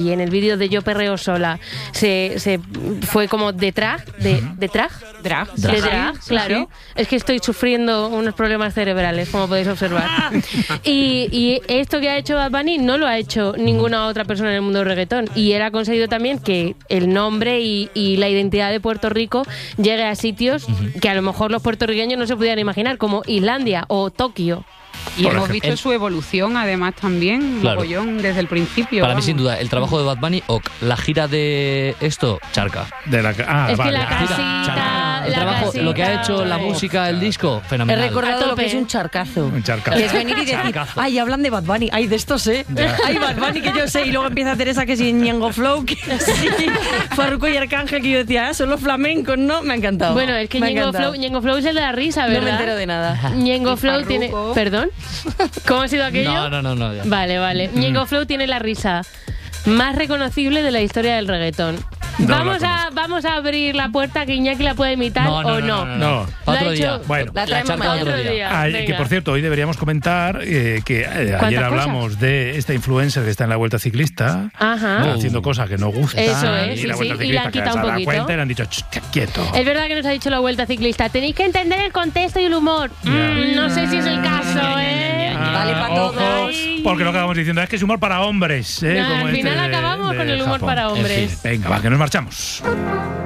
Y en el vídeo de Yo perreo sola se fue como de drag, claro. Es que estoy sufriendo unos problemas cerebrales, como podéis observar. Y esto que ha hecho Bad Bunny no lo ha hecho ninguna otra persona en el mundo del reggaetón. Y él ha conseguido también que el nombre y la identidad de Puerto Rico llegue a sitios que a lo mejor los puertorriqueños no se pudieran imaginar, como Islandia o Tokio. Y hemos visto su evolución, además, también, mogollón, desde el principio. Para mí, sin duda, el trabajo de Bad Bunny, la gira de esto, Charca. Que la casita, el trabajo, lo que ha hecho la música, el disco, fenomenal. He recordado lo que es un charcazo. Que es venir y decir, ay, hablan de Bad Bunny, ay, de esto sé. Ay, Bad Bunny, que yo sé. Y luego empieza Teresa, que sí, Ñengo Flow, que sí, Farruko y Arcángel, que yo decía, son los flamencos, ¿no? Me ha encantado. Bueno, es que Ñengo Flow es el de la risa, ¿verdad? No me entero de nada. Ñengo Flow tiene... ¿Perdón? ¿Cómo ha sido aquello? No. Ya. Vale. Ñengo Flow tiene la risa más reconocible de la historia del reggaetón. Vamos a abrir la puerta, que Iñaki la puede imitar o no. No. Otro día. Bueno, la traemos otro día. Que por cierto, hoy deberíamos comentar que ayer hablamos de esta influencer que está en la Vuelta Ciclista, haciendo cosas que no gustan. Eso es, y la Vuelta y la Ciclista han que quitado se un ha dado poquito. cuenta y le han dicho, quieto. Es verdad que nos ha dicho la Vuelta Ciclista, tenéis que entender el contexto y el humor. No sé si es el caso, Vale para todos. Porque lo que acabamos diciendo es que es humor para hombres. Al final acabamos con el humor para hombres. En fin, venga, va, que nos marchamos.